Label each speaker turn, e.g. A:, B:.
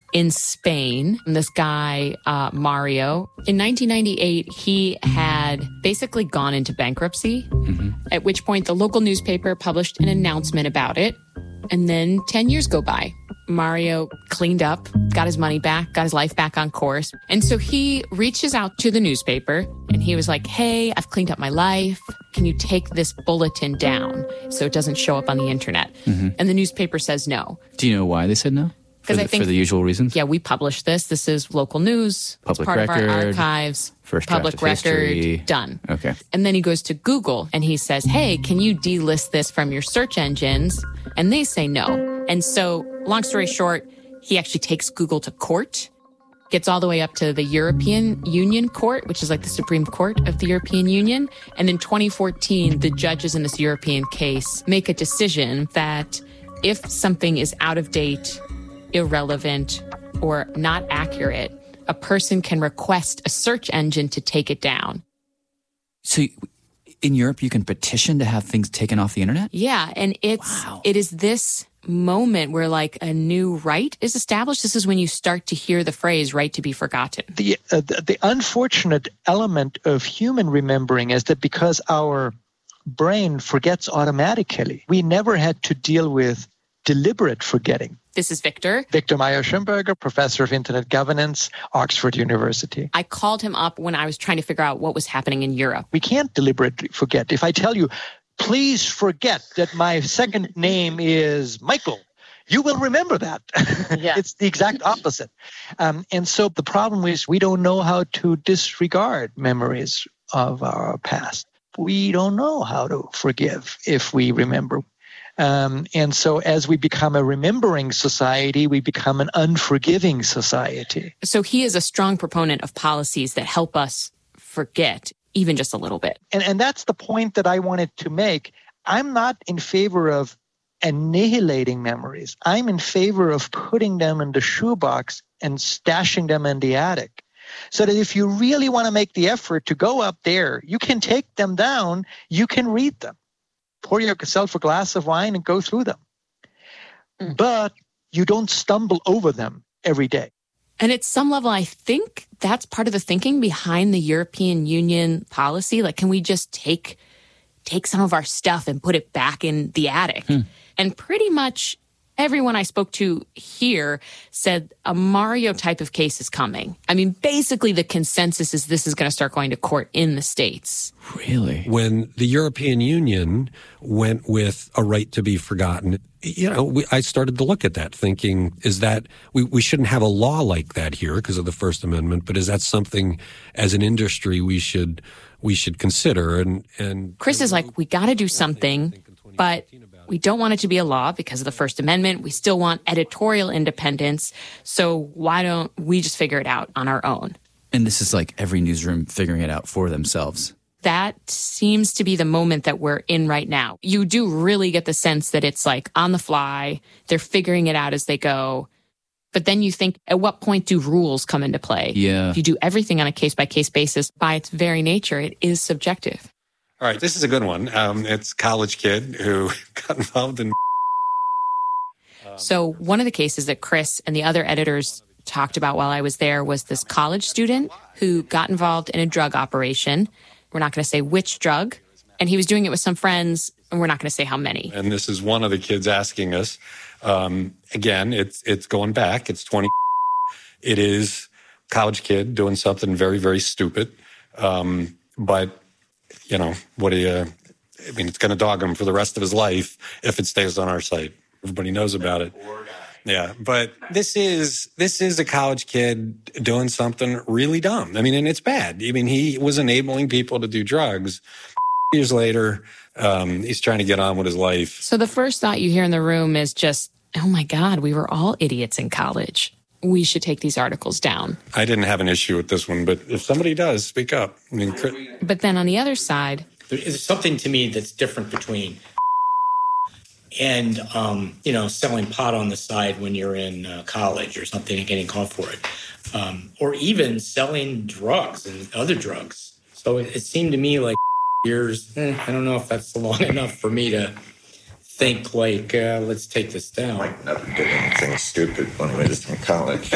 A: in Spain. This guy, Mario, in 1998, he had basically gone into bankruptcy, at which point the local newspaper published an announcement about it. And then 10 years go by. Mario cleaned up, got his money back, got his life back on course. And so he reaches out to the newspaper and he was like, hey, I've cleaned up my life. Can you take this bulletin down so it doesn't show up on the internet? And the newspaper says no.
B: Do you know why they said no?
A: Because I think
B: for the usual reasons?
A: Yeah, we publish this. This is local news.
B: Public
A: it's part
B: record.
A: of our archives.
B: First
A: public
B: draft of
A: record.
B: history.
A: Done.
B: Okay.
A: And then he goes to Google and he says, hey, can you delist this from your search engines? And they say no. And so, long story short, he actually takes Google to court, gets all the way up to the European Union Court, which is like the Supreme Court of the European Union. And in 2014, the judges in this European case make a decision that if something is out of date, irrelevant, or not accurate, a person can request a search engine to take it down.
B: So in Europe, you can petition to have things taken off the internet?
A: Yeah, and it is this moment where like a new right is established. This is when you start to hear the phrase right to be forgotten.
C: The unfortunate element of human remembering is that because our brain forgets automatically, we never had to deal with deliberate forgetting.
A: This is Victor.
C: Victor Meyer-Schönberger, professor of internet governance, Oxford University.
A: I called him up when I was trying to figure out what was happening in Europe.
C: We can't deliberately forget. If I tell you, please forget that my second name is Michael, you will remember that. Yeah. It's the exact opposite. And so the problem is we don't know how to disregard memories of our past. We don't know how to forgive if we remember. And so as we become a remembering society, we become an unforgiving society.
A: So he is a strong proponent of policies that help us forget even just a little bit.
C: And that's the point that I wanted to make. I'm not in favor of annihilating memories. I'm in favor of putting them in the shoebox and stashing them in the attic. So that if you really want to make the effort to go up there, you can take them down, you can read them. Pour yourself a glass of wine and go through them. But you don't stumble over them every day.
A: And at some level, I think that's part of the thinking behind the European Union policy. Like, can we just take some of our stuff and put it back in the attic? And pretty much everyone I spoke to here said a Mario type of case is coming. I mean, basically the consensus is this is going to start going to court in the States.
B: Really?
D: When the European Union went with a right to be forgotten, I started to look at that thinking, is that we shouldn't have a law like that here because of the First Amendment, but is that something as an industry we should consider? And
A: Chris is like, we got to do something, but we don't want it to be a law because of the First Amendment. We still want editorial independence. So why don't we just figure it out on our own?
B: And this is like every newsroom figuring it out for themselves.
A: That seems to be the moment that we're in right now. You do really get the sense that it's like on the fly. They're figuring it out as they go. But then you think, at what point do rules come into play?
B: Yeah.
A: If you do everything on a case-by-case basis, by its very nature, it is subjective.
D: All right, this is a good one. It's a college kid who got involved in...
A: So one of the cases that Chris and the other editors talked about while I was there was this college student who got involved in a drug operation. We're not going to say which drug. And he was doing it with some friends, and we're not going to say how many.
D: And this is one of the kids asking us. Again, it's going back. It's 20. It is a college kid doing something very, very stupid. But... what do you... I mean, it's going to dog him for the rest of his life if it stays on our site. Everybody knows about it. Yeah, but this is a college kid doing something really dumb. I mean, and it's bad. I mean, he was enabling people to do drugs. Years later, he's trying to get on with his life.
A: So the first thought you hear in the room is just, oh my God, we were all idiots in college. We should take these articles down.
D: I didn't have an issue with this one, but if somebody does, speak up. I mean,
A: but then on the other side...
E: There's something to me that's different between and, selling pot on the side when you're in college or something and getting caught for it. Or even selling drugs and other drugs. So it seemed to me like years, I don't know if that's long enough for me to think let's take this down.
F: Like never did anything stupid when we was in college.